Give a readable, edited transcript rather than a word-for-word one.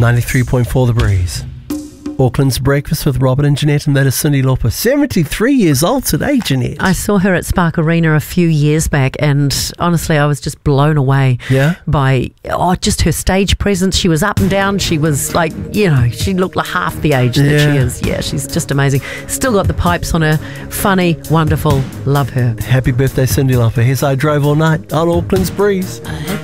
93.4 The Breeze. Auckland's Breakfast with Robin and Jeanette, and that is Cyndi Lauper. 73 years old today, Jeanette. I saw her at Spark Arena a few years back, and honestly, I was just blown away by just her stage presence. She was up and down. She was like, she looked like half the age that she is. Yeah, she's just amazing. Still got the pipes on her. Funny, wonderful. Love her. Happy birthday, Cyndi Lauper. Here's I Drove All Night on Auckland's Breeze.